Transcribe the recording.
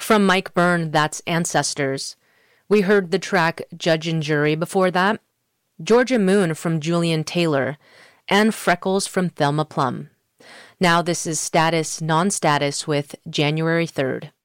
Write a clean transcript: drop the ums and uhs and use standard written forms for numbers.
From Mike Byrne, that's Ancestors. We heard the track Judge and Jury before that, Georgia Moon from Julian Taylor, and Freckles from Thelma Plum. Now this is Status Non-Status with January 3rd.